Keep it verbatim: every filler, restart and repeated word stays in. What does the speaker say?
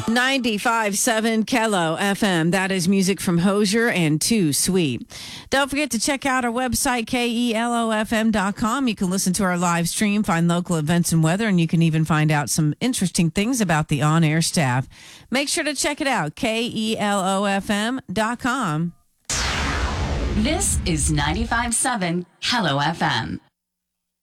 ninety-five point seven Kello F M. That is music from Hozier and Too Sweet. Don't forget to check out our website, K E L O F M dot com. You can listen to our live stream, find local events and weather, and you can even find out some interesting things about the on-air staff. Make sure to check it out, K E L O F M dot com. This is ninety-five point seven Hello F M.